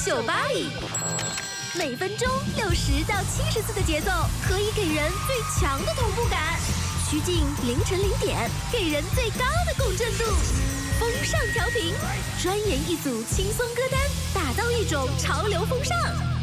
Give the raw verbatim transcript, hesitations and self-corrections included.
秀吧里。每分钟六十到七十次的节奏，可以给人最强的同步感。趋近凌晨零点，给人最高的共振度。风尚调频，专研一组轻松歌单，打造一种潮流风尚。